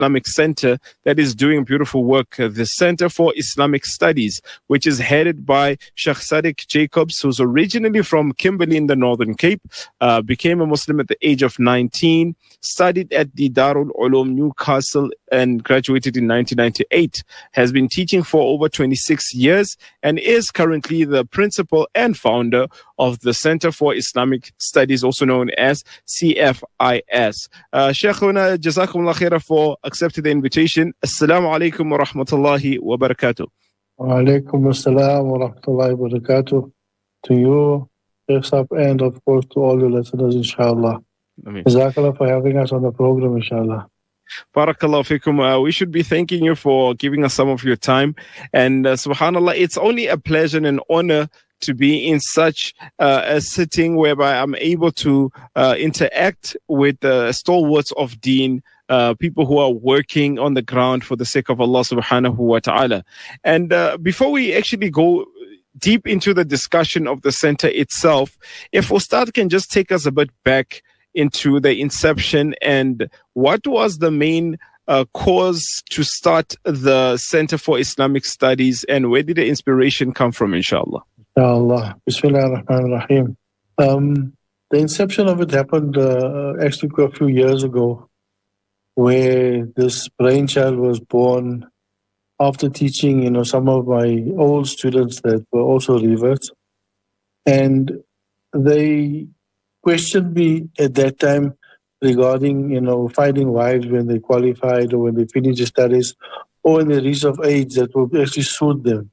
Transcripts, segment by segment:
Islamic Center that is doing beautiful work, the Center for Islamic Studies, which is headed by Sheikh Sadiq Jacobs, who's originally from Kimberley in the Northern Cape, became a Muslim at the age of 19, studied at the Darul Ulum Newcastle and graduated in 1998, has been teaching for over 26 years and is currently the principal and founder of the Center for Islamic Studies, also known as CFIS. Sheikhuna, Jazakumullah khaira for accepting the invitation. Assalamu alaikum wa rahmatullahi wa barakatuh. Wa alaikum assalam wa rahmatullahi wa barakatuh. To you, Sheikh Sab, and of course to all your listeners, inshallah. Jazakallah for having us on the program, inshallah. Barakallahu fikum. We should be thanking you for giving us some of your time. And subhanallah, it's only a pleasure and an honor to be in such a setting whereby I'm able to interact with the stalwarts of Deen, people who are working on the ground for the sake of Allah subhanahu wa ta'ala. And before we actually go deep into the discussion of the center itself, if Ustad can just take us a bit back into the inception and what was the main cause to start the Center for Islamic Studies, and where did the inspiration come from, inshallah? Inshallah. Bismillah ar-Rahman ar-Rahim. The inception of it happened actually quite a few years ago, where this brainchild was born after teaching, some of my old students that were also reverts. And they questioned me at that time regarding, finding wives when they qualified or when they finished their studies or when they reach of age that would actually suit them.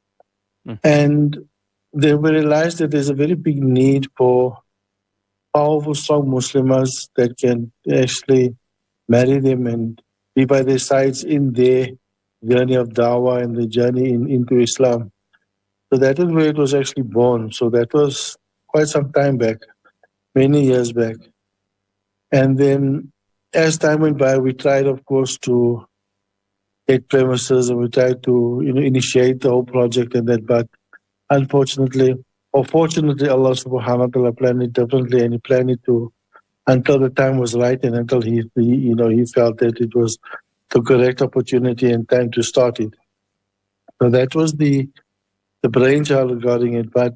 And they realized that there's a very big need for powerful, strong Muslims that can actually marry them and be by their sides in their journey of dawah and the journey into Islam. So that is where it was actually born. So that was quite some time back, many years back. And then as time went by, we tried, of course, to get premises and we tried to initiate the whole project and that. But unfortunately, or fortunately, Allah subhanahu wa ta'ala planned it differently, and He planned it until the time was right and until He felt that it was the correct opportunity and time to start it. So that was the brainchild regarding it. But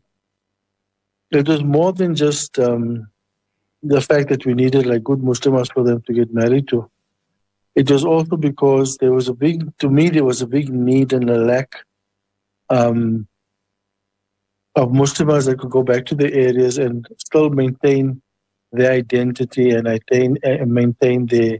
it was more than just the fact that we needed like good Muslims for them to get married to. It was also because there was a big need and a lack of Muslims that could go back to their areas and still maintain their identity and maintain their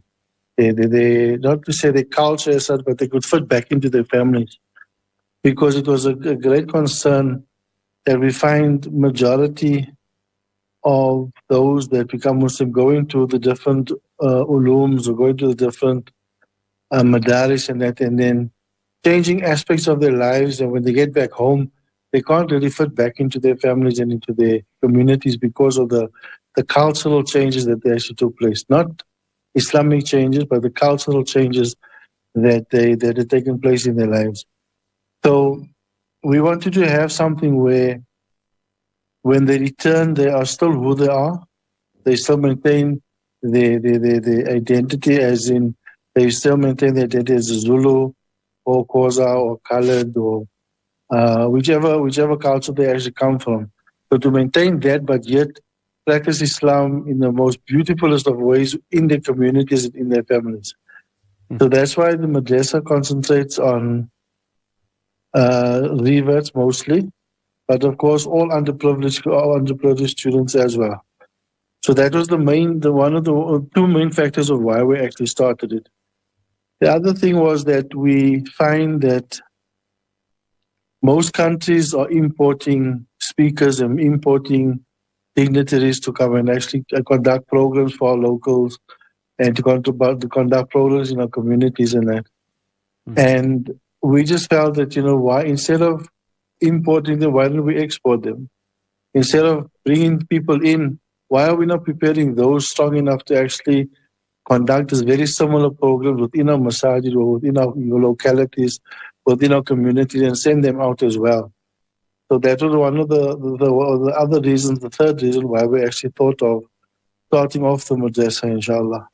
not to say their culture as such, but they could fit back into their families. Because it was a great concern that we find majority of those that become Muslim going to the different ulums or going to the different madaris and that, and then changing aspects of their lives. And when they get back home, they can't really fit back into their families and into their communities because of the cultural changes that they actually took place. Not Islamic changes, but the cultural changes that are taking place in their lives. So we wanted to have something where when they return, they are still who they are. They still maintain their identity, as in they still maintain their identity as a Zulu or Xhosa or Khaled or whichever culture they actually come from. So to maintain that, but yet practice Islam in the most beautifulest of ways in their communities and in their families. So that's why the madrasa concentrates on reverts mostly, but of course all underprivileged students as well. So that was one of the two main factors of why we actually started it. The other thing was that we find that most countries are importing speakers and importing dignitaries to come and actually conduct programs for our locals and to conduct programs in our communities and that. And we just felt that, why instead of importing them, why don't we export them? Instead of bringing people in, why are we not preparing those strong enough to actually conduct this very similar programs within our masajid or within our localities, within our communities, and send them out as well? So that was one of the other reasons, the third reason why we actually thought of starting off the madrasa, inshallah.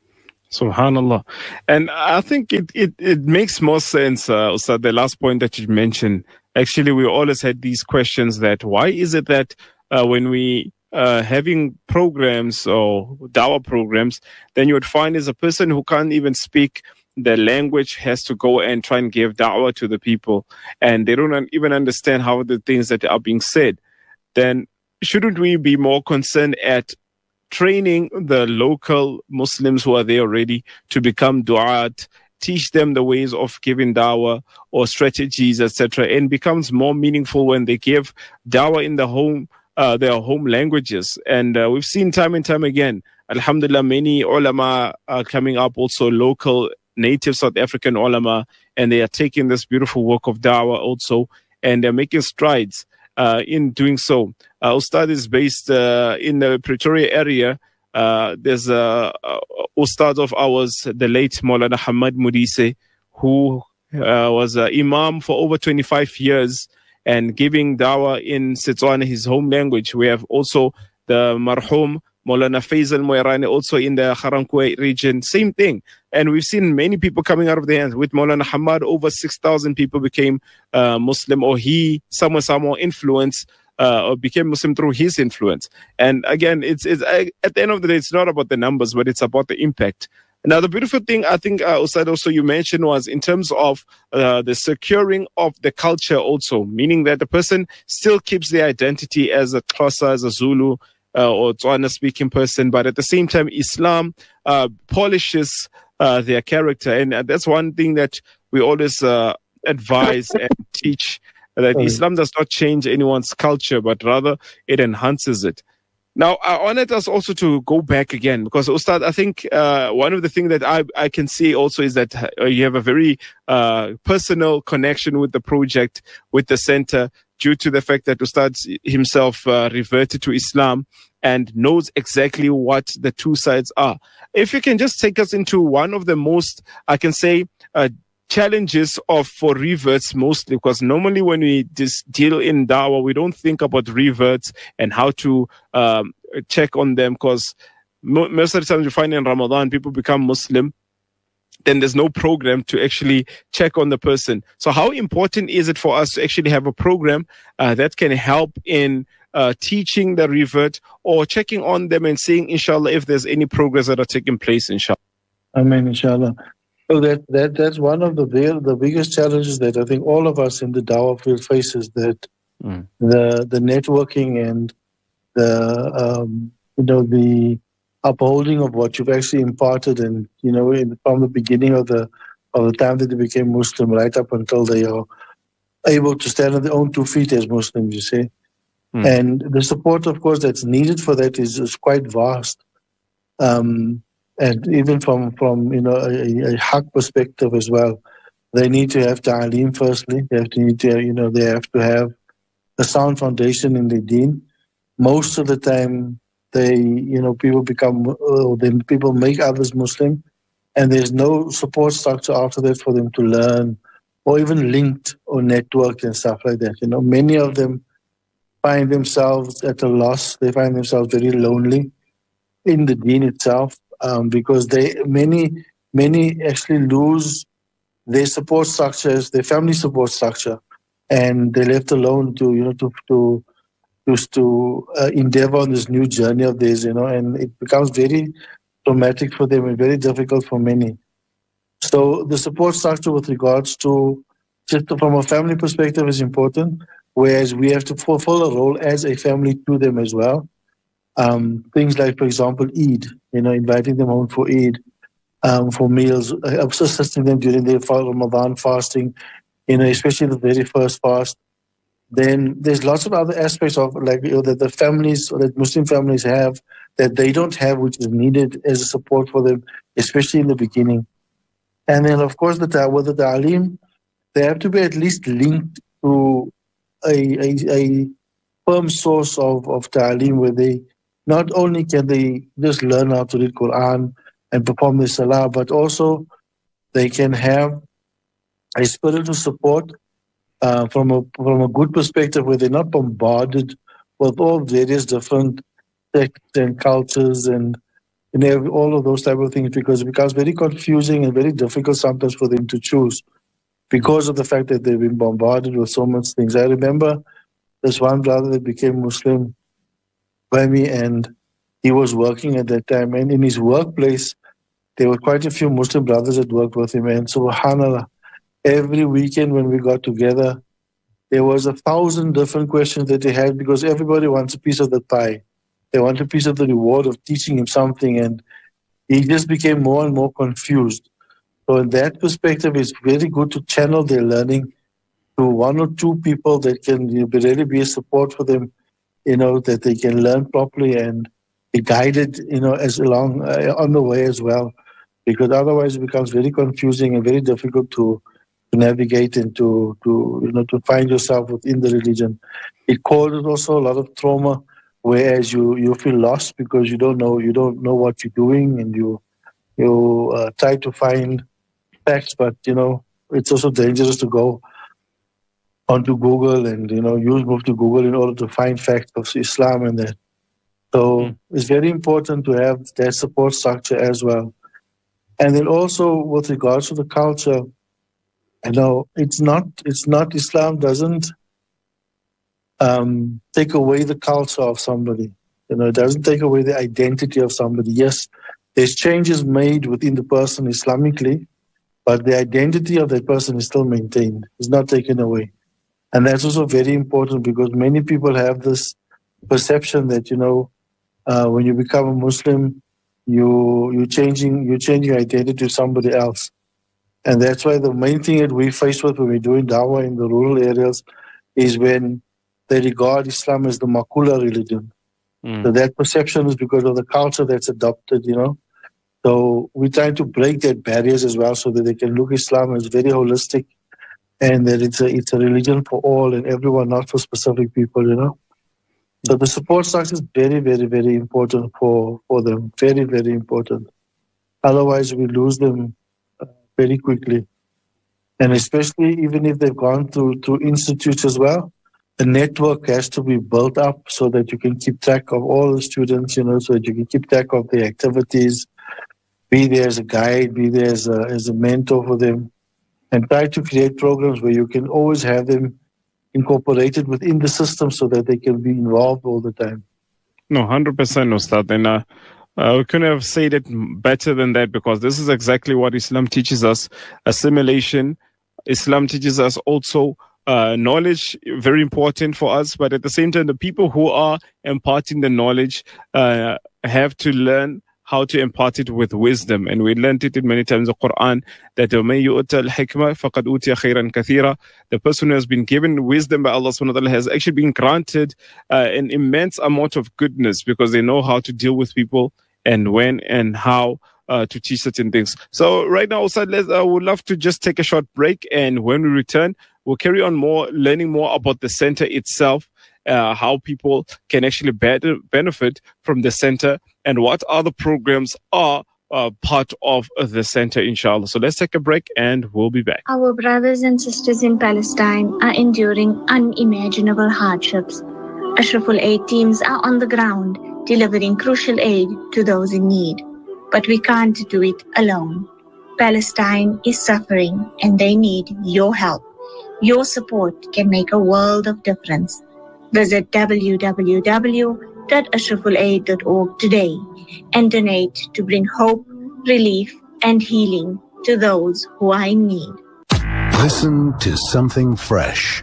Subhanallah. And I think it makes more sense, Ustad, the last point that you mentioned. Actually, we always had these questions that why is it that when we having programs or dawah programs, then you would find is a person who can't even speak the language has to go and try and give da'wah to the people, and they don't even understand how the things that are being said. Then shouldn't we be more concerned at training the local Muslims who are there already to become du'at, teach them the ways of giving dawah or strategies, etc., and becomes more meaningful when they give dawah in their home languages. And we've seen time and time again, alhamdulillah, many ulama are coming up, also local native South African ulama, and they are taking this beautiful work of dawah also, and they're making strides in doing so. Ustad is based in the Pretoria area. There's a Ustad of ours, the late Maulana Hamad Mudise, who was an imam for over 25 years and giving dawah in Setswana, his home language. We have also the marhum Maulana Faisal Moirani, also in the Kharankwe region, same thing. And we've seen many people coming out of the hands. With Maulana Hamad, over 6,000 people became Muslim, or he somehow influenced or became Muslim through his influence. And again, it's at the end of the day, it's not about the numbers, but it's about the impact. Now, the beautiful thing, I think, Ustad, also you mentioned was in terms of the securing of the culture also, meaning that the person still keeps their identity as a Xhosa, as a Zulu, or Tswana speaking person, but at the same time, Islam polishes their character. And that's one thing that we always advise and teach, that Islam does not change anyone's culture, but rather it enhances it. Now, I wanted us also to go back again, because Ustad, I think one of the things that I can see also is that you have a very personal connection with the project, with the center, due to the fact that Ustad himself reverted to Islam and knows exactly what the two sides are. If you can just take us into one of the most, I can say, challenges for reverts mostly, because normally when we deal in dawah, we don't think about reverts and how to check on them, because most of the time you find in Ramadan, people become Muslim, then there's no program to actually check on the person. So how important is it for us to actually have a program that can help in teaching the revert or checking on them and seeing, inshallah, if there's any progress that are taking place, inshallah? Amen, inshallah. So that's one of the biggest challenges that I think all of us in the dawah field faces, that the networking and the upholding of what you've actually imparted, and from the beginning of the time that they became Muslim right up until they are able to stand on their own 2 feet as Muslims, you see. And the support, of course, that's needed for that is quite vast. And even from a haq perspective as well, they need to have ta'aleem firstly. They have to have a sound foundation in the deen. Most of the time, people make others Muslim, and there's no support structure after that for them to learn, or even linked or networked and stuff like that. Many of them find themselves at a loss. They find themselves very lonely in the deen itself, because many actually lose their support structures, their family support structure, and they're left alone to endeavor on this new journey of theirs, and it becomes very traumatic for them and very difficult for many. So the support structure with regards to, just from a family perspective, is important, whereas we have to fulfill a role as a family to them as well. Things like, for example, Eid, inviting them home for Eid, for meals, assisting them during their Ramadan fasting, especially the very first fast. Then there's lots of other aspects of that the families, or that Muslim families have, that they don't have, which is needed as a support for them, especially in the beginning. And then, of course, with the ta'aleem, they have to be at least linked to a firm source of ta'aleem, where they not only can they just learn how to read Quran and perform the salah, but also they can have a spiritual support from a good perspective, where they're not bombarded with all various different sects and cultures and all of those type of things, because it becomes very confusing and very difficult sometimes for them to choose because of the fact that they've been bombarded with so much things. I remember this one brother that became Muslim by me, and he was working at that time, and in his workplace there were quite a few Muslim brothers that worked with him, and subhanallah, every weekend when we got together, there was 1,000 different questions that they had, because everybody wants a piece of the pie. They want a piece of the reward of teaching him something, and he just became more and more confused. So in that perspective, it's very good to channel their learning to one or two people that can really be a support for them, that they can learn properly and be guided, as along on the way as well, because otherwise it becomes very confusing and very difficult to navigate and to find yourself within the religion. It causes also a lot of trauma, whereas you feel lost because you don't know what you're doing, and you try to find facts, but it's also dangerous to go onto Google and move to Google in order to find facts of Islam and that. So it's very important to have that support structure as well. And then also with regards to the culture, it's not Islam doesn't take away the culture of somebody. It doesn't take away the identity of somebody. Yes, there's changes made within the person Islamically, but the identity of that person is still maintained. It's not taken away. And that's also very important, because many people have this perception that, when you become a Muslim, you're changing your identity to somebody else. And that's why the main thing that we face with when we're doing dawah in the rural areas is when they regard Islam as the makula religion. So that perception is because of the culture that's adopted, So we're trying to break that barriers as well, so that they can look Islam as very holistic, and that it's a religion for all and everyone, not for specific people, So the support structure is very, very, very important for them. Very, very important. Otherwise, we lose them very quickly. And especially even if they've gone through institutes as well, the network has to be built up so that you can keep track of all the students, so that you can keep track of their activities, be there as a guide, be there as a mentor for them, and try to create programs where you can always have them incorporated within the system so that they can be involved all the time. No, 100%, Ustad. And we couldn't have said it better than that, because this is exactly what Islam teaches us, assimilation. Islam teaches us also knowledge, very important for us, but at the same time, the people who are imparting the knowledge have to learn how to impart it with wisdom. And we learned it in many times in the Quran, that the person who has been given wisdom by Allah subhanahu wa ta'ala has actually been granted an immense amount of goodness, because they know how to deal with people and when and how to teach certain things. So right now, Ustad, I would love to just take a short break, and when we return, we'll carry on learning more about the center itself, how people can actually benefit from the center, and what other programs are part of the center, inshallah. So let's take a break and we'll be back. Our brothers and sisters in Palestine are enduring unimaginable hardships. Ashraful Aid teams are on the ground delivering crucial aid to those in need. But we can't do it alone. Palestine is suffering and they need your help. Your support can make a world of difference. Visit www.ashrafulaid.org today and donate to bring hope, relief, and healing to those who are in need. Listen to something fresh.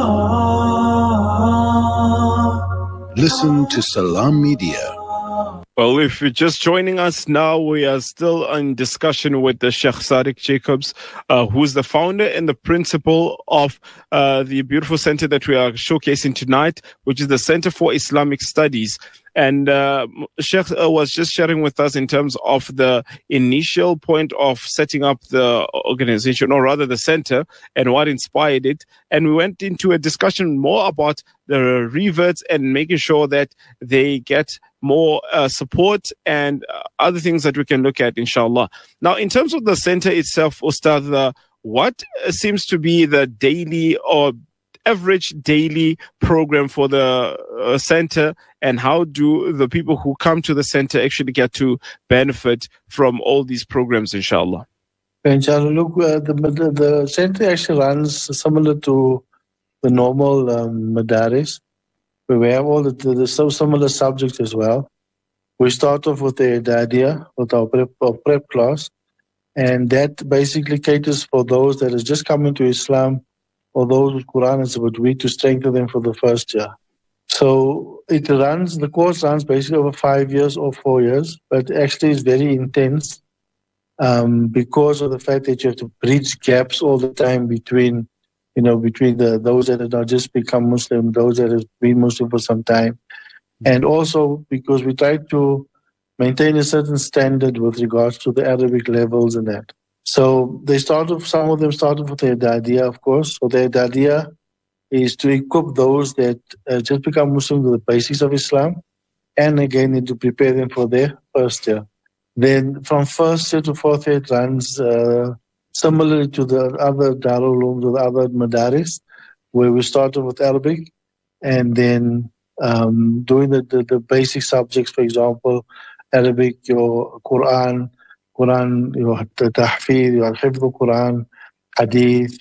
Listen to Salam Media. Well, if you're just joining us now, we are still in discussion with the Sheikh Sadiq Jacobs, who's the founder and the principal of the beautiful center that we are showcasing tonight, which is the Center for Islamic Studies. And Sheikh was just sharing with us in terms of the initial point of setting up the organization, or rather the center, and what inspired it. And we went into a discussion more about the reverts and making sure that they get more support and other things that we can look at, inshallah. Now, in terms of the center itself, Ustad, what seems to be the daily or average daily program for the center, and how do the people who come to the center actually get to benefit from all these programs, inshallah? Inshallah, look, the center actually runs similar to the normal madaris, where we have all the similar subjects as well. We start off with the idea, with our prep class, and that basically caters for those that has just come into Islam, or those with Quran is a bit weak, to strengthen them for the first year. So the course runs basically over 5 years or 4 years, but actually is very intense because of the fact that you have to bridge gaps all the time between those that have not just become Muslim, those that have been Muslim for some time. And also because we try to maintain a certain standard with regards to the Arabic levels and that. So some of them started with the idea, of course. So the idea is to equip those that just become Muslim with the basics of Islam, and again to prepare them for their first year. Then from first year to fourth year it runs similarly to the other Darul Ulooms or the other Madaris, where we started with Arabic and then doing the basic subjects, for example, Arabic, your Quran, your Tahfidh, your Hifdh al-Quran, Hadith,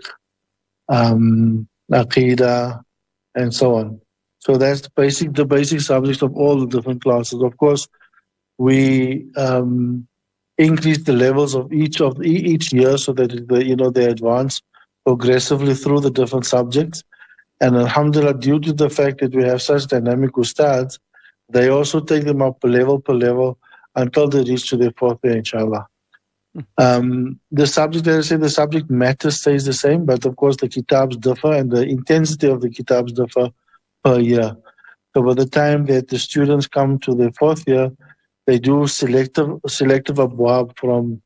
Fiqh, Aqidah, and so on. So that's the basic subjects of all the different classes. Of course, we increase the levels of each year so that they advance progressively through the different subjects. And alhamdulillah, due to the fact that we have such dynamic ustads, they also take them up level per level until they reach to their fourth year, inshallah. The subject, as I said, the subject matter stays the same, but of course the kitabs differ and the intensity of the kitabs differ per year. So by the time that the students come to their fourth year, they do selective abwab from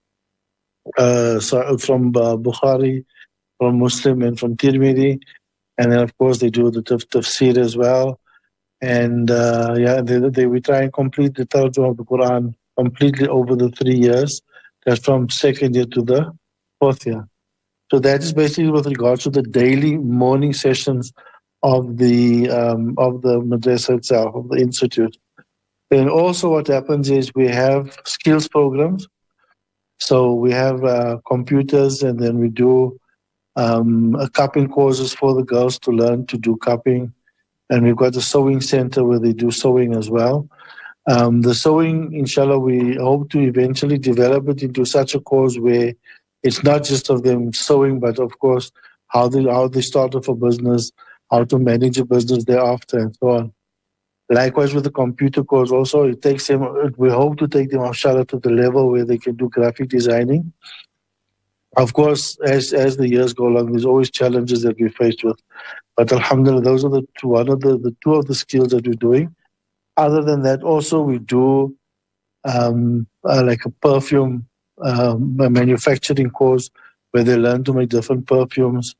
Bukhari, from Muslim, and from Tirmidhi, and then of course they do the tafsir as well. And we try and complete the tarjumah of the Quran completely over the 3 years. That's from second year to the fourth year. So that is basically with regards to the daily morning sessions of the madrasa itself, of the institute. Then also what happens is we have skills programs. So we have computers, and then we do cupping courses for the girls to learn to do cupping. And we've got the sewing center where they do sewing as well. The sewing, inshallah, we hope to eventually develop it into such a course where it's not just of them sewing, but of course how they start off a business, how to manage a business thereafter, and so on. Likewise with the computer course also, we hope to take them, inshallah, to the level where they can do graphic designing. Of course, as the years go along, there's always challenges that we're faced with. But alhamdulillah, those are the two of the skills that we're doing. Other than that, also we do like a perfume manufacturing course where they learn to make different perfumes.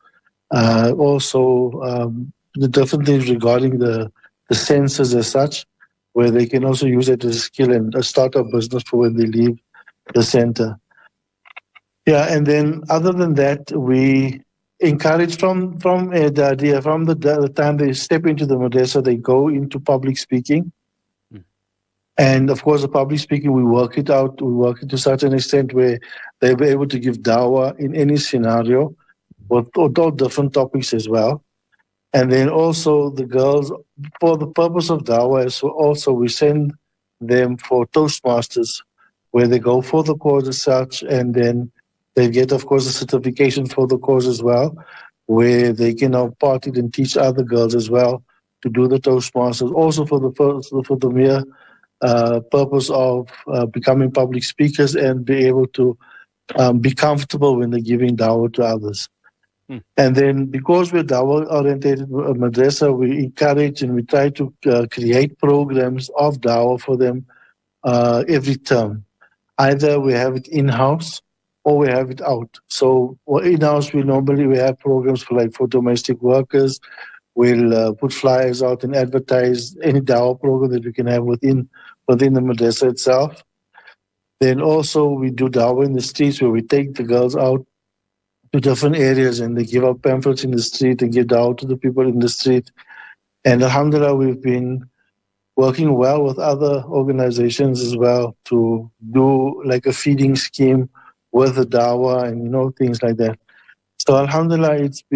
Also, the different things regarding the senses as such, where they can also use it as a skill and a startup business for when they leave the center. Yeah, and then other than that, we encourage from the idea, from the time they step into the madrasa, they go into public speaking. And of course, the public speaking, we work it out. We work it to such an extent where they'll be able to give dawah in any scenario with all different topics as well. And then also the girls, for the purpose of dawah, so also we send them for Toastmasters, where they go for the course as such, and then they get, of course, a certification for the course as well, where they can now part it and teach other girls as well to do the Toastmasters, also for the mere purpose of becoming public speakers and be able to be comfortable when they're giving dawah to others. And then because we're dawah-oriented madrasa, we encourage and we try to create programs of dawah for them every term. Either we have it in-house or we have it out. So in-house, we have programs for domestic workers. We'll put flyers out and advertise any dawah program that we can have within the madrasa itself. Then also we do dawah in the streets where we take the girls out to different areas, and they give out pamphlets in the street and give dawah to the people in the street. And alhamdulillah, we've been working well with other organizations as well to do like a feeding scheme with the dawah and things like that. So alhamdulillah,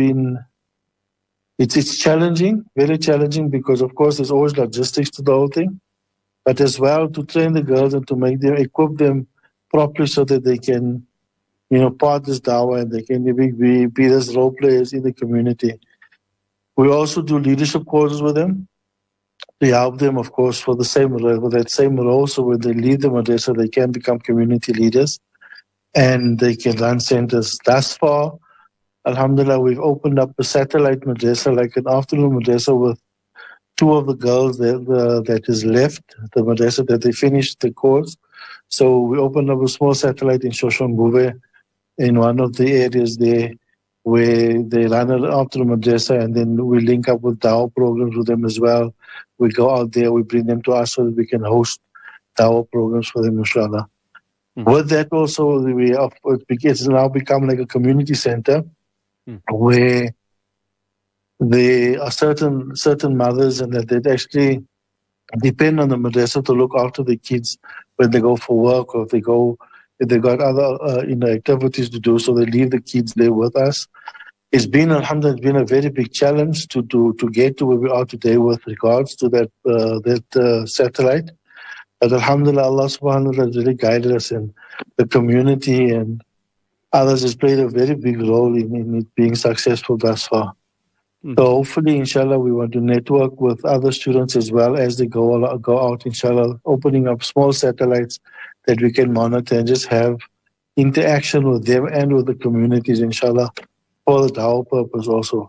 it's challenging, very challenging, because of course there's always logistics to the whole thing, but as well to train the girls and to equip them properly so that they can part this dawah and they can be those role players in the community. We also do leadership courses with them. We help them, of course, for that same role. So when they leave the madrasa, they can become community leaders and they can run centers. Thus far, alhamdulillah, we've opened up a satellite madrasa, like an afternoon madrasa with 2 of the girls that is left, the madrasa that they finished the course. So we opened up a small satellite in Shoshanguve in one of the areas there where they run it after the madrasa, and then we link up with dawah programs with them as well. We go out there, we bring them to us so that we can host dawah programs for them, inshallah. Mm-hmm. With that also, it's now become like a community center where there are certain mothers and that actually depend on the madrasa to look after the kids when they go for work, or if they got other activities to do, so they leave the kids there with us. It's been, alhamdulillah, a very big challenge to get to where we are today with regards to that satellite. But alhamdulillah, Allah subhanahu wa ta'ala has really guided us, and the community and others has played a very big role in it being successful thus far. Mm-hmm. So hopefully, inshallah, we want to network with other students as well as they go out, inshallah, opening up small satellites that we can monitor and just have interaction with them and with the communities, inshallah, for the dawah purpose also.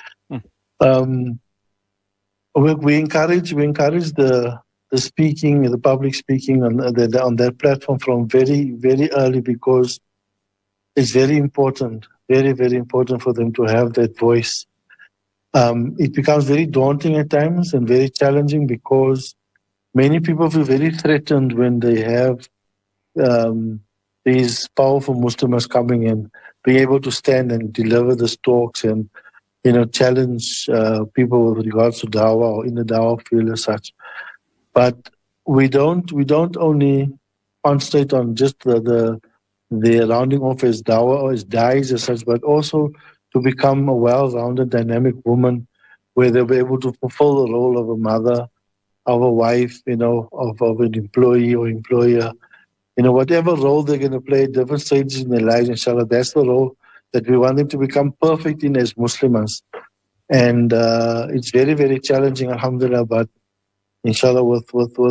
We encourage the speaking, the public speaking on that platform from very, very early, because it's very important, very, very important for them to have that voice. It becomes very daunting at times and very challenging, because many people feel very threatened when they have these powerful Muslims coming in, being able to stand and deliver these talks and challenge people with regards to dawah or in the dawah field as such. But we don't only concentrate on just the rounding off as dawah or as dais as such, but also to become a well-rounded, dynamic woman, where they'll be able to fulfill the role of a mother, of a wife, of an employee or employer. Whatever role they're going to play at different stages in their lives, inshallah, that's the role that we want them to become perfect in as Muslims. And it's very, very challenging, alhamdulillah, but inshallah, with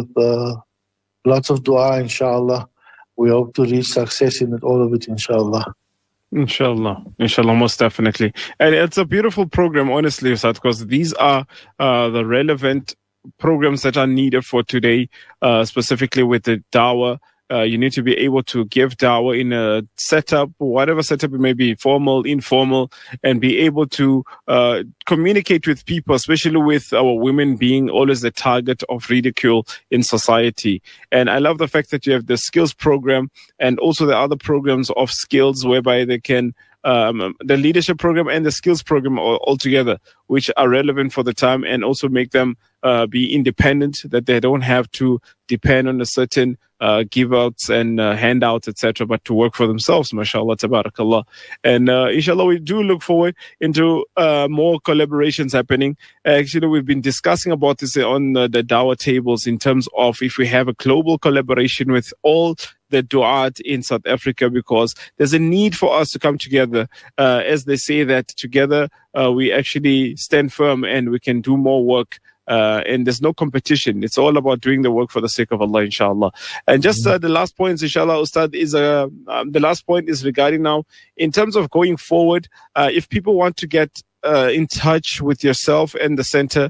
lots of dua, inshallah, we hope to reach success in all of it, inshallah. Inshallah, most definitely. And it's a beautiful program, honestly, Ustad, because these are the relevant programs that are needed for today, specifically with the dawah. You need to be able to give dawah in a setup, whatever setup it may be, formal, informal, and be able to communicate with people, especially with our women being always the target of ridicule in society. And I love the fact that you have the skills program and also the other programs of skills whereby they can the leadership program and the skills program all together, which are relevant for the time and also make them be independent, that they don't have to depend on a certain give outs and handouts, etc., but to work for themselves, mashallah, tabarakallah. And inshallah, we do look forward into more collaborations happening. Actually, we've been discussing about this on the dawah tables in terms of if we have a global collaboration with all the du'at in South Africa, because there's a need for us to come together. As they say that together we actually stand firm and we can do more work. And there's no competition. It's all about doing the work for the sake of Allah, inshallah. And just the last point, inshallah, Ustad, is the last point is regarding now, in terms of going forward, if people want to get in touch with yourself and the center,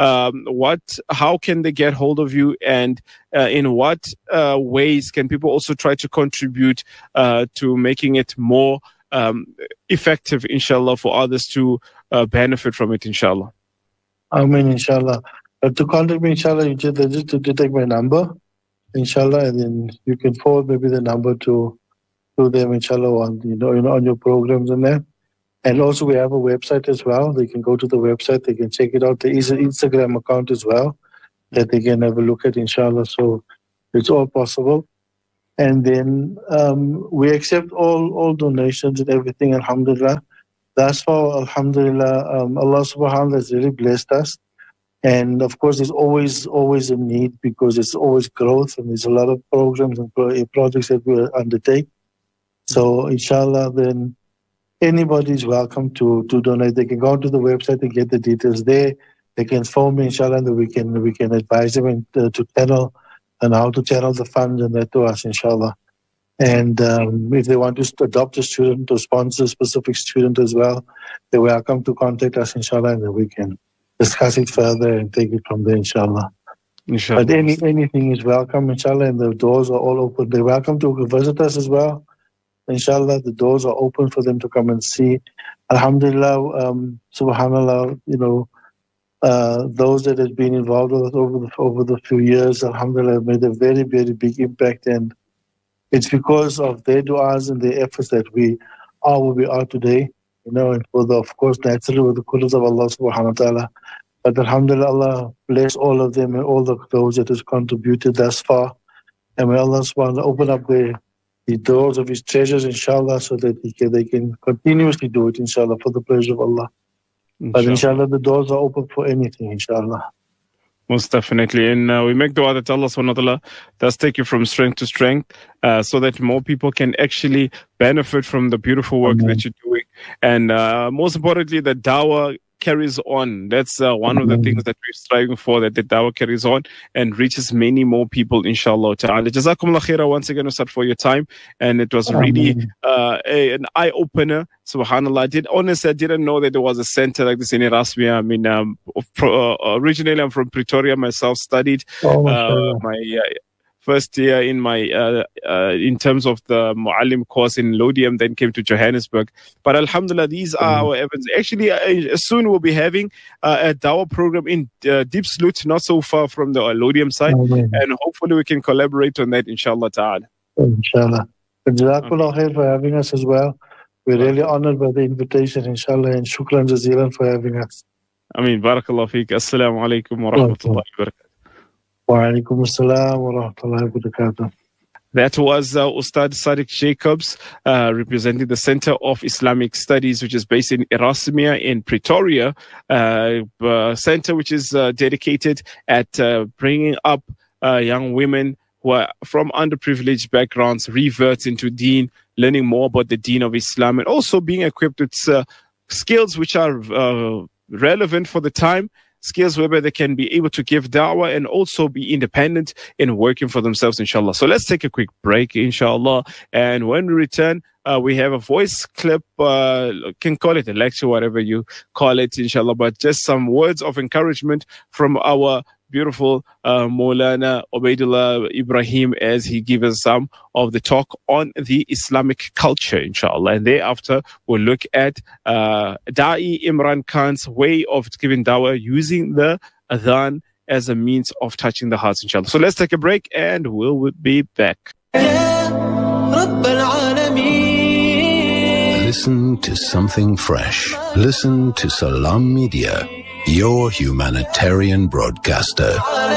how can they get hold of you, and in what ways can people also try to contribute to making it more effective, inshallah, for others to benefit from it, inshallah? Ameen, inshallah. To contact me, inshallah, you just to take my number, inshallah, and then you can forward maybe the number to them, inshallah, on on your programs and that. And also we have a website as well. They can go to the website. They can check it out. There is an Instagram account as well that they can have a look at, inshallah. So it's all possible. And then we accept all donations and everything, alhamdulillah. Thus far, alhamdulillah, Allah subhanahu wa ta'ala has really blessed us. And of course, there's always a need because there's always growth and there's a lot of programs and projects that we undertake. So inshallah, then anybody is welcome to donate. They can go to the website and get the details there. They can phone me, inshallah, and we can advise them to channel and how to channel the funds and that to us, inshallah. And if they want to adopt a student or sponsor a specific student as well, they're welcome to contact us, inshallah, and then we can discuss it further and take it from there, inshallah. But anything is welcome, inshallah, and the doors are all open. They're welcome to visit us as well. Inshallah, the doors are open for them to come and see. Alhamdulillah, subhanallah, those that have been involved with us over the few years, alhamdulillah, have made a very, very big impact. And it's because of their du'as and their efforts that we are where we are today. And of course, naturally with the goodness of Allah subhanahu wa ta'ala. But alhamdulillah, Allah bless all of them and all those that has contributed thus far. And may Allah subhanahu wa ta'ala open up the doors of His treasures, inshallah, so that they can continuously do it, inshallah, for the pleasure of Allah. Inshallah. But inshallah, the doors are open for anything, inshallah. Most definitely. And we make dua that Allah subhanahu wa ta'ala does take you from strength to strength so that more people can actually benefit from the beautiful work that you're doing. And most importantly, the dawah carries on. That's one of the things that we're striving for, that the dawah carries on and reaches many more people, inshallah ta'ala. Jazakumullah khairah once again, Ustad, for your time. And it was really an eye-opener. SubhanAllah. Honestly, I didn't know that there was a center like this in Erasmia. I mean, originally I'm from Pretoria myself, studied my first year in my in terms of the Muallim course in Lodium, then came to Johannesburg. But alhamdulillah, these are our evidence. Actually, soon we'll be having a dawah program in Diepsloot, not so far from the Lodium side. And hopefully we can collaborate on that, inshallah ta'ala. Inshallah. Jazakallah khair for having us as well. We're really honored by the invitation, inshallah, and shukran jazeelan for having us. Ameen. Barakallah feek. Assalamu alaikum wa rahmatullahi wa barakatuh. Wa alaikum assalam wa rahmatullahi wa barakatuh. That was Ustad Sadiq Jacobs, representing the Center of Islamic Studies, which is based in Erasmia in Pretoria, center which is dedicated at bringing up young women who are from underprivileged backgrounds, reverts into deen, learning more about the deen of Islam, and also being equipped with skills which are relevant for the time, skills whereby they can be able to give da'wah and also be independent in working for themselves, inshallah. So let's take a quick break, inshallah. And when we return, we have a voice clip, can call it a lecture, whatever you call it, inshallah, but just some words of encouragement from our beautiful Maulana Ubaidullah Ibrahim as he gives us some of the talk on the Islamic culture, inshallah. And thereafter, we'll look at Da'i Imran Khan's way of giving dawah using the adhan as a means of touching the hearts, inshallah. So let's take a break and we'll be back. Listen to something fresh. Listen to Salam Media, your humanitarian broadcaster.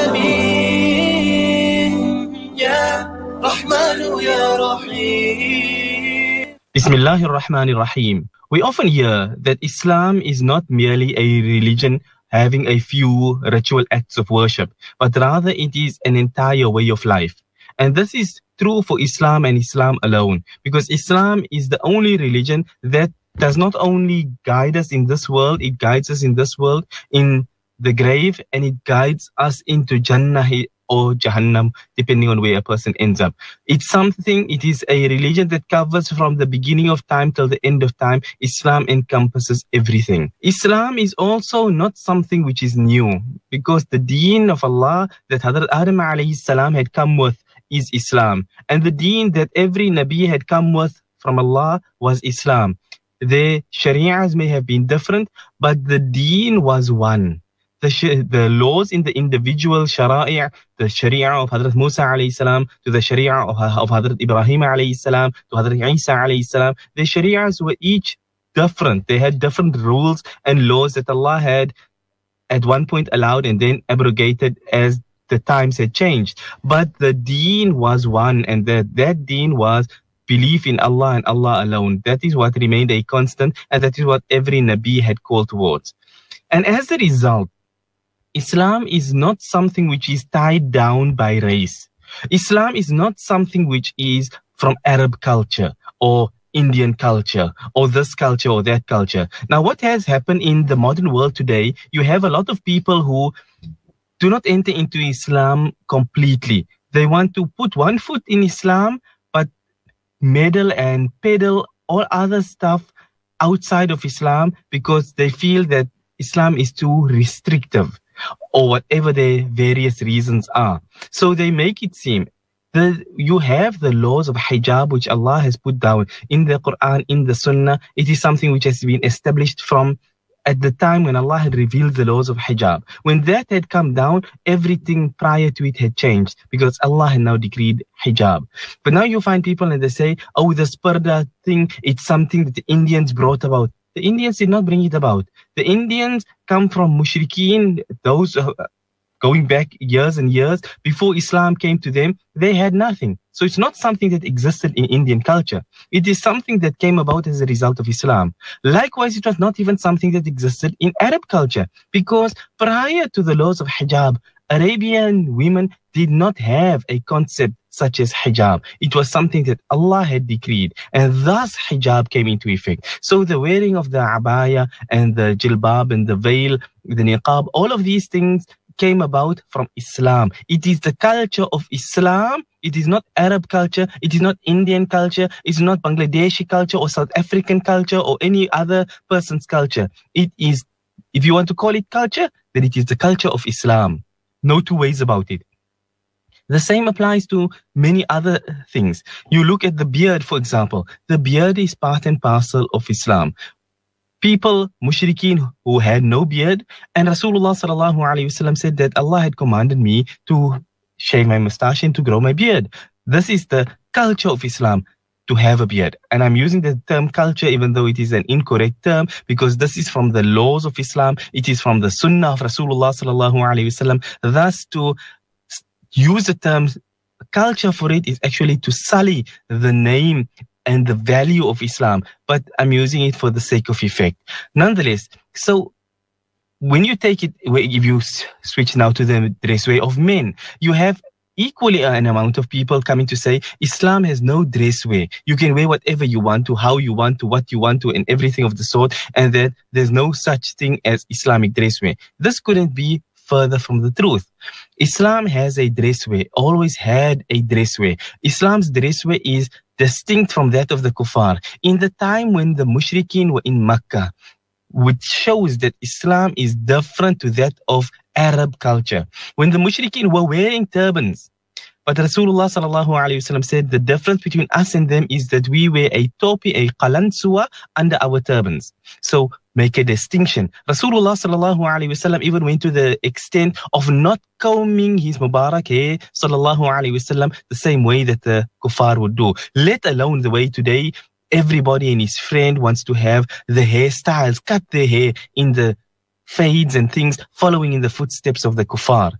Bismillahir Rahmanir Rahim. We often hear that Islam is not merely a religion having a few ritual acts of worship, but rather it is an entire way of life. And this is true for Islam and Islam alone, because Islam is the only religion that does not only guide us in this world, it guides us in this world, in the grave, and it guides us into Jannah or Jahannam, depending on where a person ends up. It is a religion that covers from the beginning of time till the end of time. Islam encompasses everything. Islam is also not something which is new, because the deen of Allah that Hazrat Adam alayhi salam had come with is Islam. And the deen that every Nabi had come with from Allah was Islam. The shari'as may have been different, but the deen was one. The laws in the individual shari'ah, the sharia of Hazrat Musa alayhi salam, to the sharia of Hazrat Ibrahim alayhi salam, to Hazrat Isa alayhi salam, the shari'as were each different. They had different rules and laws that Allah had at one point allowed and then abrogated as the times had changed. But the deen was one, and that deen was belief in Allah and Allah alone. That is what remained a constant, and that is what every Nabi had called towards. And as a result, Islam is not something which is tied down by race. Islam is not something which is from Arab culture or Indian culture or this culture or that culture. Now, what has happened in the modern world today, you have a lot of people who do not enter into Islam completely. They want to put one foot in Islam, but meddle and peddle all other stuff outside of Islam because they feel that Islam is too restrictive or whatever their various reasons are. So they make it seem that you have the laws of hijab which Allah has put down in the Quran, in the Sunnah. It is something which has been established from at the time when Allah had revealed the laws of hijab. When that had come down, everything prior to it had changed because Allah had now decreed hijab. But now you find people and they say, oh, this parda thing, it's something that the Indians brought about. The Indians did not bring it about. The Indians come from mushrikeen, those going back years and years before Islam came to them. They had nothing. So it's not something that existed in Indian culture. It is something that came about as a result of Islam. Likewise, it was not even something that existed in Arab culture because prior to the laws of hijab, Arabian women did not have a concept such as hijab. It was something that Allah had decreed, and thus hijab came into effect. So the wearing of the abaya and the jilbab and the veil, the niqab, all of these things came about from Islam. It is the culture of Islam. It is not Arab culture. It is not Indian culture. It's not Bangladeshi culture or South African culture or any other person's culture. It is, if you want to call it culture, then it is the culture of Islam. No two ways about it. The same applies to many other things. You look at the beard, for example. The beard is part and parcel of Islam. People, mushrikeen who had no beard, and Rasulullah sallallahu alaihi wasallam said that Allah had commanded me to shave my mustache and to grow my beard. This is the culture of Islam, to have a beard. And I'm using the term culture even though it is an incorrect term because this is from the laws of Islam. It is from the sunnah of Rasulullah sallallahu alaihi wasallam. Thus, to use the term culture for it is actually to sully the name and the value of Islam, but I'm using it for the sake of effect. Nonetheless, so when you take it, if you switch now to the dress way of men, you have equally an amount of people coming to say Islam has no dress way. You can wear whatever you want to, how you want to, what you want to, and everything of the sort, and that there's no such thing as Islamic dress way. This couldn't be further from the truth. Islam has a dress way, always had a dress way. Islam's dress way is distinct from that of the kuffar. In the time when the mushrikeen were in Makkah, which shows that Islam is different to that of Arab culture. When the mushrikeen were wearing turbans, but Rasulullah sallallahu alaihi wasallam said the difference between us and them is that we wear a topi, a qalansuwa under our turbans. So make a distinction. Rasulullah sallallahu alaihi wasallam even went to the extent of not combing his Mubarak hair sallallahu alaihi wasallam the same way that the kuffar would do. Let alone the way today everybody and his friend wants to have the hairstyles, cut their hair in the fades and things, following in the footsteps of the kuffar.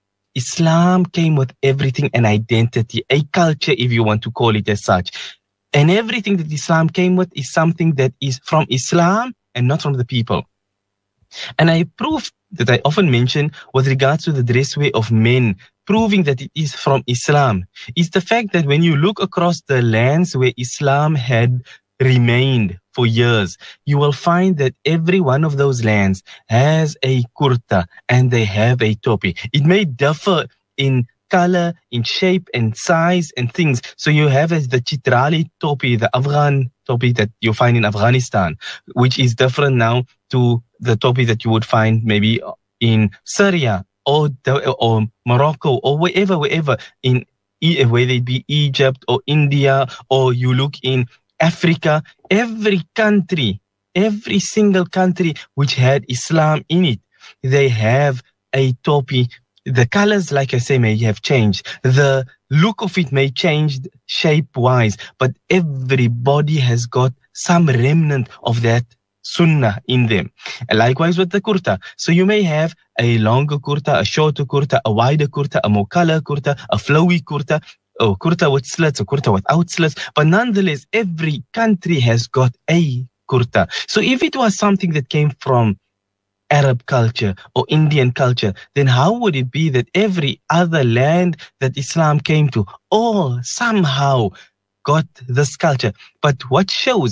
Islam came with everything, an identity, a culture, if you want to call it as such. And everything that Islam came with is something that is from Islam and not from the people. And a proof that I often mention with regards to the dress way of men, proving that it is from Islam, is the fact that when you look across the lands where Islam had remained for years, you will find that every one of those lands has a kurta and they have a topi. It may differ in color, in shape and size and things. So you have as the Chitrali topi, the Afghan topi that you find in Afghanistan, which is different now to the topi that you would find maybe in Syria or Morocco or wherever in, whether it be Egypt or India, or you look in Africa. Every country, every single country which had Islam in it, they have a topi. The colors, like I say, may have changed. The look of it may change shape-wise, but everybody has got some remnant of that sunnah in them. And likewise with the kurta. So you may have a longer kurta, a shorter kurta, a wider kurta, a more color kurta, a flowy kurta, or kurta with slits, or kurta without slits. But nonetheless, every country has got a kurta. So if it was something that came from Arab culture or Indian culture, then how would it be that every other land that Islam came to all somehow got this culture? But what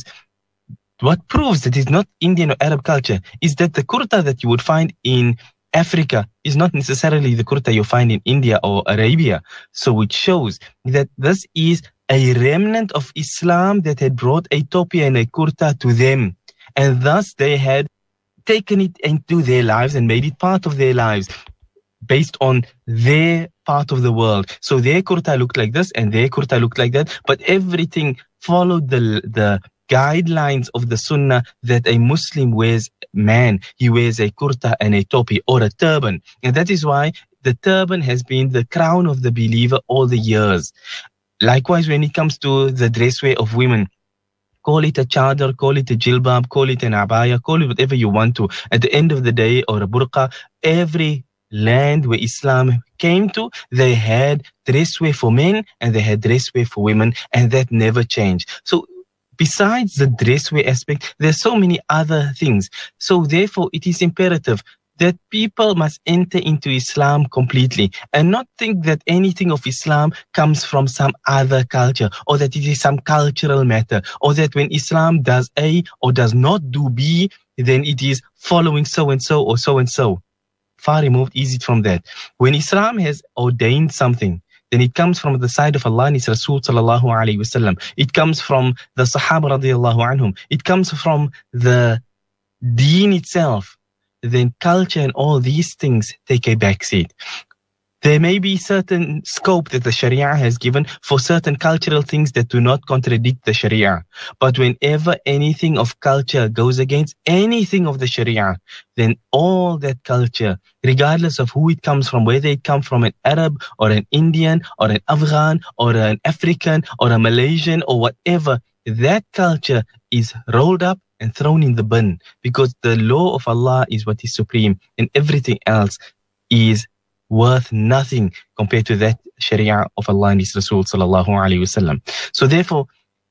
proves that it's not Indian or Arab culture is that the kurta that you would find in Africa is not necessarily the kurta you find in India or Arabia. So it shows that this is a remnant of Islam that had brought a topi and a kurta to them. And thus they had taken it into their lives and made it part of their lives based on their part of the world. So their kurta looked like this and their kurta looked like that, but everything followed the guidelines of the sunnah that a Muslim wears. Man, he wears a kurta and a topi or a turban. And that is why the turban has been the crown of the believer all the years. Likewise, when it comes to the dresswear of women, call it a chadar, call it a jilbab, call it an abaya, call it whatever you want to. At the end of the day, or a burqa, every land where Islam came to, they had dresswear for men and they had dresswear for women, and that never changed. So besides the dresswear aspect, there's so many other things. So therefore, it is imperative that people must enter into Islam completely and not think that anything of Islam comes from some other culture, or that it is some cultural matter, or that when Islam does A or does not do B, then it is following so-and-so or so-and-so. Far removed is it from that. When Islam has ordained something, then it comes from the side of Allah and His Rasul sallallahu alayhi wasallam. It comes from the Sahaba radiallahu anhum. It comes from the deen itself. Then culture and all these things take a backseat. There may be certain scope that the Sharia has given for certain cultural things that do not contradict the Sharia. But whenever anything of culture goes against anything of the Sharia, then all that culture, regardless of who it comes from, whether it comes from an Arab or an Indian or an Afghan or an African or a Malaysian or whatever, that culture is rolled up and thrown in the bin, because the law of Allah is what is supreme and everything else is worth nothing compared to that Sharia of Allah and His Rasul sallallahu alayhi wasallam. So therefore,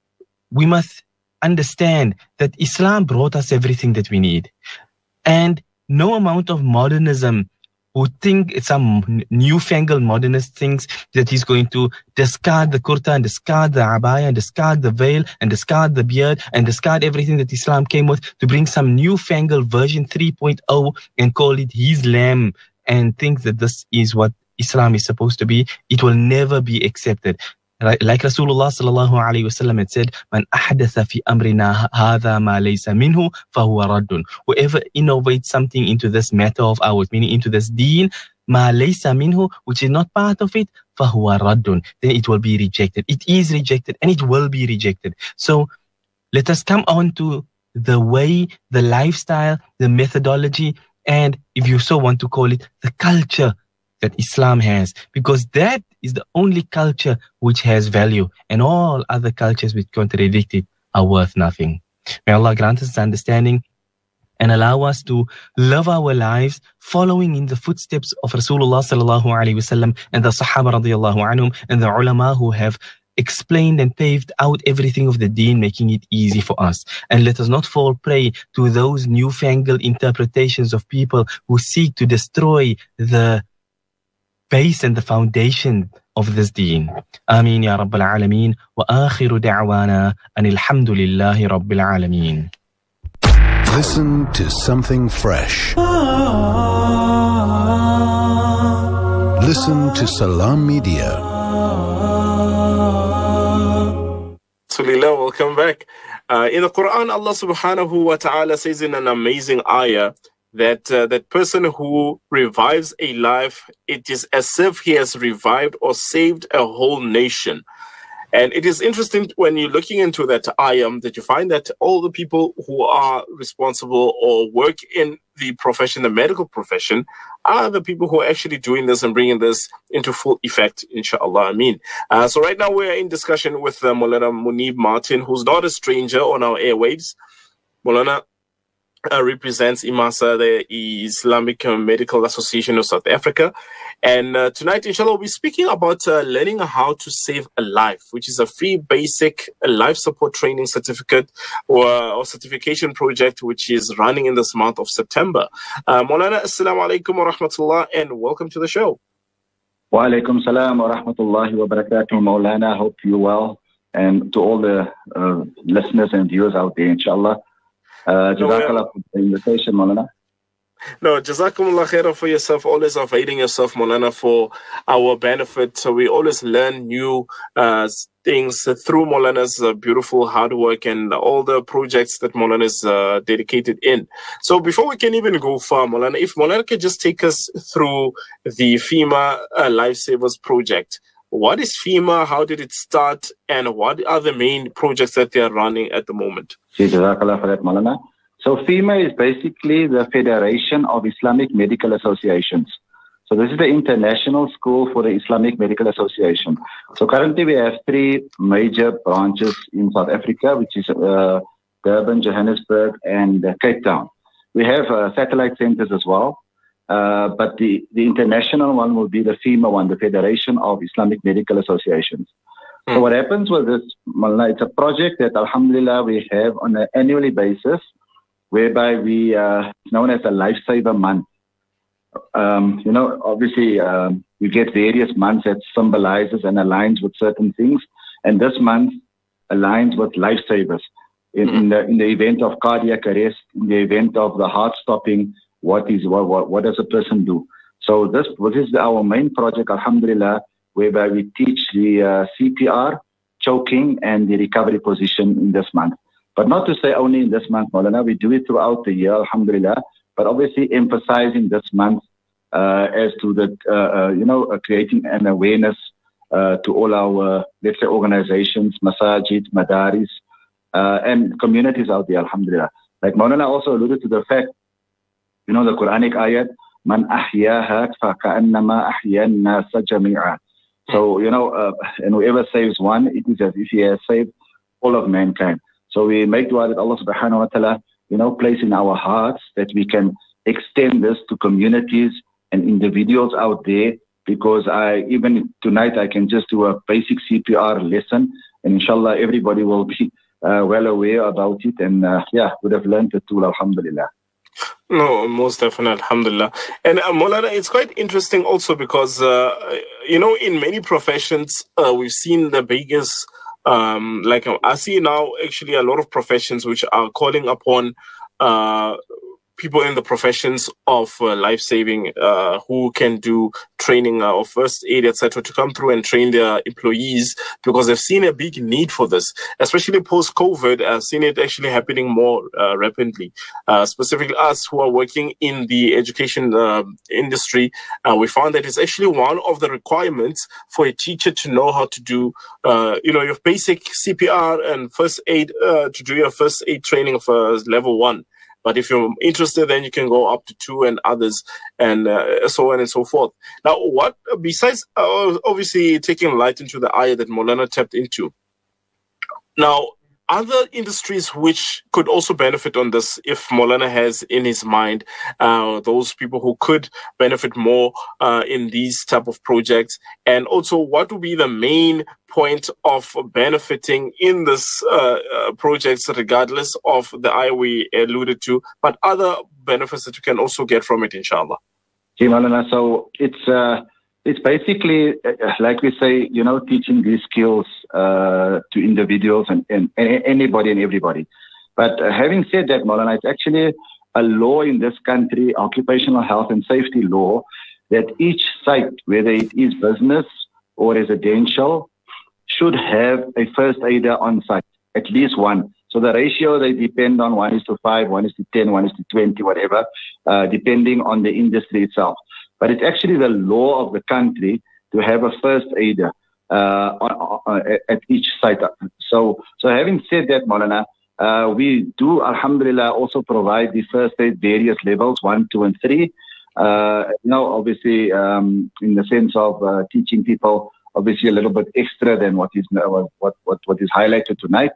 we must understand that Islam brought us everything that we need. And no amount of modernism would think it's some newfangled modernist things that he's going to discard the kurta and discard the abaya and discard the veil and discard the beard and discard everything that Islam came with to bring some newfangled version 3.0 and call it his lamb and think that this is what Islam is supposed to be. It will never be accepted. Like Rasulullah sallallahu alayhi wasallam had said, "Man ahdatha fi amrina hadha ma laysa minhu fahuwa raddun." Whoever innovates something into this matter of ours, meaning into this deen, ma laysa minhu, which is not part of it, fahuwa raddun, then it will be rejected. It is rejected and it will be rejected. So let us come on to the way, the lifestyle, the methodology, and if you so want to call it, the culture that Islam has, because that is the only culture which has value, and all other cultures which contradict it are worth nothing. May Allah grant us understanding and allow us to live our lives following in the footsteps of Rasulullah sallallahu alaihi wasallam and the Sahaba radiallahu anhum and the ulama who have explained and paved out everything of the deen, making it easy for us. And let us not fall prey to those newfangled interpretations of people who seek to destroy the base and the foundation of this deen. Ameen ya Rabbil Alameen. Wa akhiru da'wana anil hamdulillahi Rabbil Alameen. Listen to something fresh. Listen to Salam Media. Alhamdulillah, welcome back. In the Quran, Allah subhanahu wa ta'ala says in an amazing ayah that that person who revives a life, it is as if he has revived or saved a whole nation. And it is interesting when you're looking into that ayah that you find that all the people who are responsible or work in the profession, the medical profession, are the people who are actually doing this and bringing this into full effect, inshallah. Ameen. So right now we're in discussion with Maulana Munib Martin, who's not a stranger on our airwaves. Maulana represents IMASA, the Islamic Medical Association of South Africa. And tonight, inshallah, we'll be speaking about learning how to save a life, which is a free basic life support training certificate or certification project, which is running in this month of September. Maulana, assalamu alaikum wa rahmatullah, and welcome to the show. Wa alaikum salam wa rahmatullahi wa barakatuh, Maulana. I hope you're well. And to all the listeners and viewers out there, inshallah. Jazakallah for the invitation, Maulana. No, Jazakumullah khairan for yourself, always availing yourself, Maulana, for our benefit. So we always learn new things through Maulana's beautiful hard work and all the projects that Maulana is dedicated in. So before we can even go far, Maulana, if Maulana could just take us through the FEMA Lifesavers project. What is FEMA? How did it start? And what are the main projects that they are running at the moment? Jazakallah for that, Maulana. So FEMA is basically the Federation of Islamic Medical Associations. So this is the international school for the Islamic Medical Association. So currently we have 3 major branches in South Africa, which is Durban, Johannesburg, and Cape Town. We have satellite centers as well. But the international one will be the FEMA one, the Federation of Islamic Medical Associations. So what happens with this, Maulana, it's a project that, alhamdulillah, we have on an annually basis, whereby we it's known as a Lifesaver Month. Obviously, we get various months that symbolizes and aligns with certain things. And this month aligns with lifesavers. In the event of cardiac arrest, in the event of the heart stopping, what does a person do? So this is our main project, alhamdulillah, whereby we teach the CPR, choking, and the recovery position in this month. But not to say only in this month, Maulana, we do it throughout the year, alhamdulillah, but obviously emphasizing this month as to the, creating an awareness to all our, let's say, organizations, masajid, madaris, and communities out there, alhamdulillah. Like Maulana also alluded to the fact, the Quranic ayat, Man ahyaha faka'annama ahyan nasa jami'a. So, and whoever saves one, it is as if he has saved all of mankind. So we make dua that Allah subhanahu wa ta'ala, place in our hearts that we can extend this to communities and individuals out there, because even tonight I can just do a basic CPR lesson, and inshallah everybody will be well aware about it, and would have learned the tool, alhamdulillah. No, most definitely, alhamdulillah. And Maulana, it's quite interesting also because, in many professions, we've seen the biggest, I see now actually a lot of professions which are calling upon people in the professions of life-saving who can do training of first aid, etc., to come through and train their employees, because they've seen a big need for this, especially post-COVID. I've seen it actually happening more rapidly. Specifically us who are working in the education industry, we found that it's actually one of the requirements for a teacher to know how to do, your basic CPR and first aid, to do your first aid training for level 1. But if you're interested, then you can go up to 2 and others, and so on and so forth. Now, what, besides obviously taking light into the ayah that Maulana tapped into, now, other industries which could also benefit on this, if Maulana has in his mind those people who could benefit more in these type of projects, and also what would be the main point of benefiting in this projects, regardless of the ayah we alluded to, but other benefits that you can also get from it, inshallah. Maulana, so it's basically, like we say, teaching these skills to individuals and anybody and everybody. But having said that, Maulana, it's actually a law in this country, occupational health and safety law, that each site, whether it is business or residential, should have a first aider on site, at least one. So the ratio, they depend on 1:5, 1:10, 1:20, whatever, depending on the industry itself. But it's actually the law of the country to have a first aider at each site. So having said that, Maulana, We do, alhamdulillah, also provide the first aid various levels, 1, 2, and 3. Obviously, in the sense of teaching people, obviously a little bit extra than what is highlighted tonight.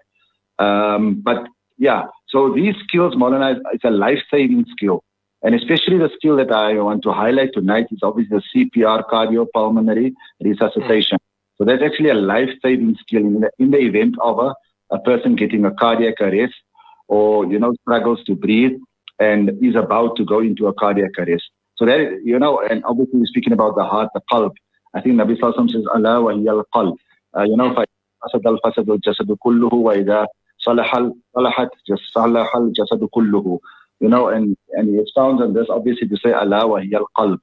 But yeah, so these skills, Maulana, it's a life-saving skill. And especially the skill that I want to highlight tonight is obviously the CPR, cardiopulmonary resuscitation. So that's actually a life-saving skill in the event of a person getting a cardiac arrest or, struggles to breathe and is about to go into a cardiac arrest. So that, and obviously we're speaking about the heart, the qalb. I think Nabi Sallallahu Alaihi Wasallam says, Allah wa hiya al-qalb. فَاسَدَ الْفَسَدُ الْجَسَدُ كُلُّهُ وَإِذَا صَلَحَتْ صَلَحَ الْجَسَدُ كُلُّهُ. And he expounds on this, obviously, to say, Allah wa hiya al-qalb.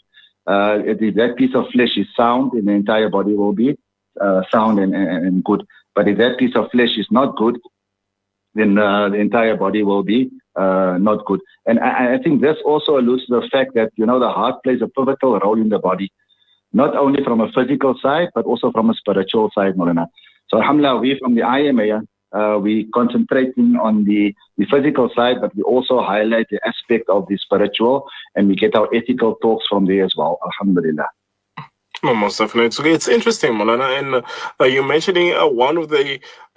If that piece of flesh is sound, then the entire body will be sound and good. But if that piece of flesh is not good, then the entire body will be not good. And I think this also alludes to the fact that, the heart plays a pivotal role in the body, not only from a physical side, but also from a spiritual side, Maulana. So alhamdulillah, we from the IMA, we concentrating on the physical side, but we also highlight the aspect of the spiritual, and we get our ethical talks from there as well, alhamdulillah. No, most definitely. It's interesting, Maulana, and you're mentioning one of the,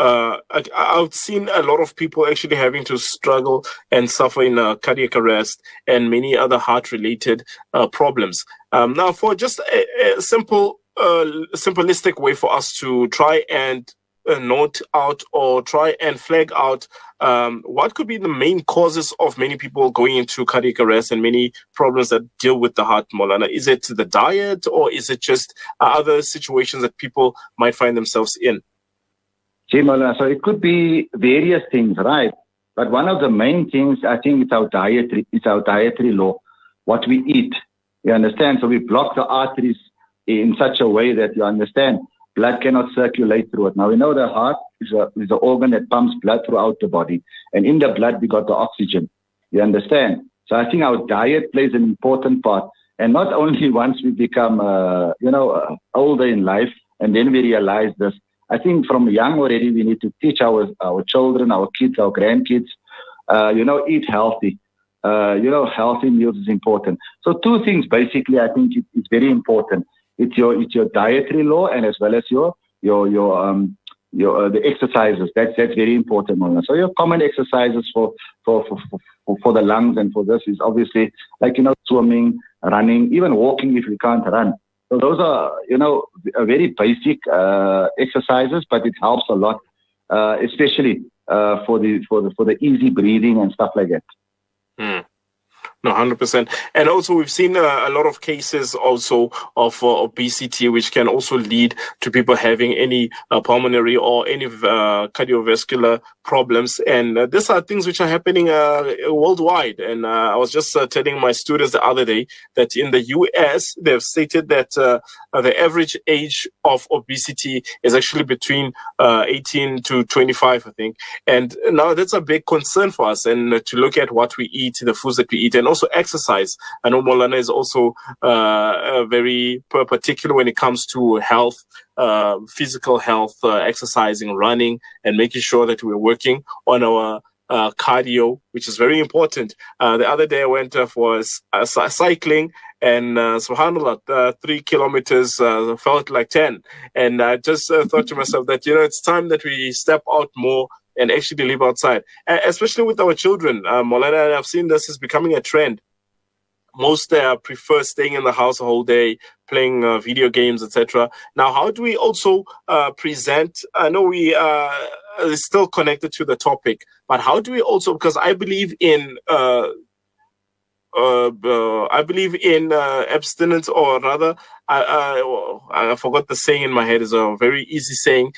I've seen a lot of people actually having to struggle and suffer in cardiac arrest and many other heart-related problems. Now, for just a simple, simplistic way for us to try and note out or try and flag out what could be the main causes of many people going into cardiac arrest and many problems that deal with the heart, Maulana? Is it the diet, or is it just other situations that people might find themselves in? See, Maulana, so it could be various things, right? But one of the main things, I think, it's our dietary law, what we eat. You understand? So we block the arteries in such a way that, you understand, blood cannot circulate through it. Now, we know the heart is the organ that pumps blood throughout the body. And in the blood, we got the oxygen. You understand? So I think our diet plays an important part. And not only once we become, older in life, and then we realize this. I think from young already, we need to teach our children, our kids, our grandkids, eat healthy. Healthy meals is important. So two things, basically, I think it's very important. It's your dietary law, and as well as the exercises. That's very important, Maulana. So your common exercises for the lungs and for this is obviously like, swimming, running, even walking if you can't run. So those are, very basic exercises, but it helps a lot, especially for the easy breathing and stuff like that. No, 100%. And also we've seen a lot of cases also of obesity, which can also lead to people having any pulmonary or any cardiovascular problems. And these are things which are happening worldwide. And I was just telling my students the other day that in the US, they've stated that the average age of obesity is actually between 18 to 25, I think. And now that's a big concern for us. And to look at what we eat, the foods that we eat, and also exercise. I know Maulana is also very particular when it comes to health, physical health, exercising, running, and making sure that we're working on our cardio, which is very important. The other day I went for cycling, and subhanAllah, 3 kilometers felt like 10. And I just thought to myself that, it's time that we step out more and actually live outside, especially with our children. Maulana, I've seen this is becoming a trend. Most prefer staying in the house the whole day, playing video games, etc. Now, how do we also present? I know we are still connected to the topic, but how do we also? Because I believe in abstinence, or rather, I forgot the saying in my head. It's a very easy saying.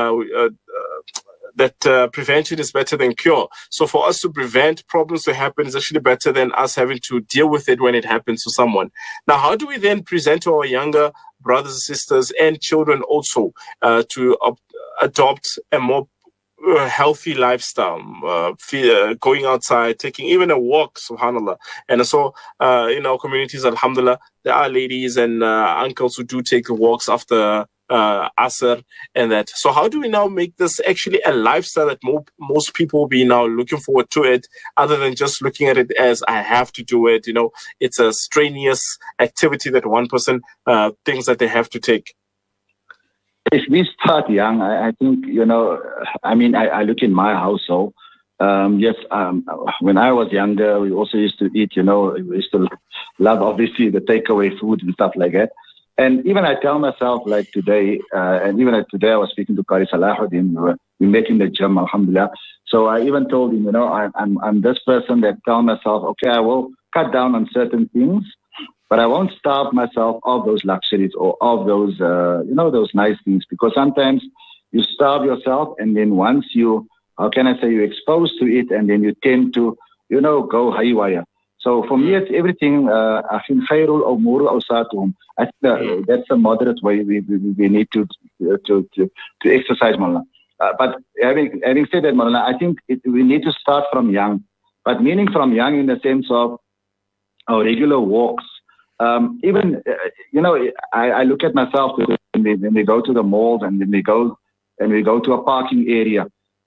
That prevention is better than cure. So for us to prevent problems to happen is actually better than us having to deal with it when it happens to someone. Now, how do we then present to our younger brothers and sisters and children also to adopt a more healthy lifestyle, going outside, taking even a walk, subhanAllah. And so in our communities, alhamdulillah, there are ladies and uncles who do take walks after Asr and that. So how do we now make this actually a lifestyle that most people will be now looking forward to it, other than just looking at it as I have to do it? You know, it's a strenuous activity that one person thinks that they have to take. If we start young, I think, you know, I mean, I look in my household. Yes, when I was younger, we also used to eat, you know, we used to love, obviously, the takeaway food and stuff like that. And even I tell myself, like today, and even today I was speaking to Qari Salahuddin, we met in the gym, alhamdulillah. So I even told him, you know, I'm this person that tell myself, okay, I will cut down on certain things, but I won't starve myself of those luxuries or of those, you know, those nice things, because sometimes you starve yourself, and then once you, how can I say, you're exposed to it, and then you tend to, you know, go haywire. So for me, it's everything. I think khairul umur awsatuhum. I think that's a moderate way we need to exercise, Maulana. But having said that, Maulana, I think we need to start from young. But meaning from young in the sense of our regular walks. Even, you know, I look at myself when we go to the malls and when we go to a parking area.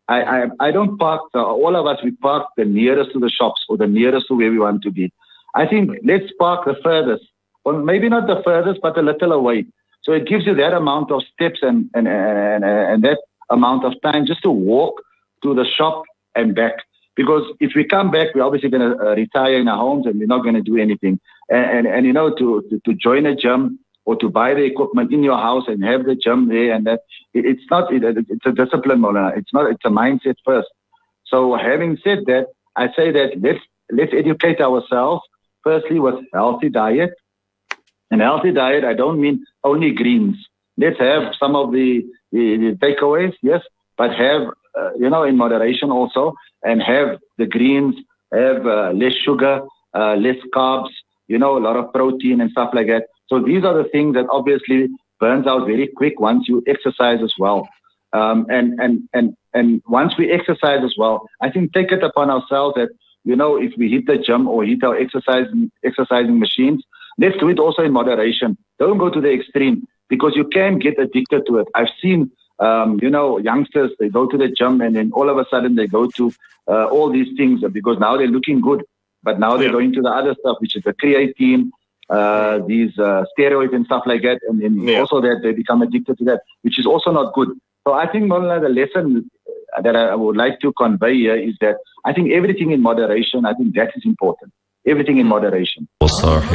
I don't park, all of us, we park the nearest to the shops or the nearest to where we want to be. I think let's park the furthest, or maybe not the furthest, but a little away. So it gives you that amount of steps and that amount of time just to walk to the shop and back. Because if we come back, we're obviously going to retire in our homes and we're not going to do anything. And you know, to join a gym or to buy the equipment in your house and have the gym there, and that it's a discipline, Maulana. It's a mindset first. So having said that, I say that let's educate ourselves firstly with healthy diet. And healthy diet, I don't mean only greens. Let's have some of the takeaways, yes, but have, you know, in moderation also, and have the greens, have less sugar, less carbs, you know, a lot of protein and stuff like that. So these are the things that obviously burns out very quick once you exercise as well. And once we exercise as well, I think take it upon ourselves that, you know, if we hit the gym or hit our exercising machines, let's do it also in moderation. Don't go to the extreme, because you can get addicted to it. I've seen, you know, youngsters, they go to the gym and then all of a sudden they go to all these things because now they're looking good. But now they're going to the other stuff, which is the creatine, these steroids and stuff like that. And then also that they become addicted to that, which is also not good. So I think, Maulana, the lesson that I would like to convey here is that I think everything in moderation, I think that is important. Everything in moderation.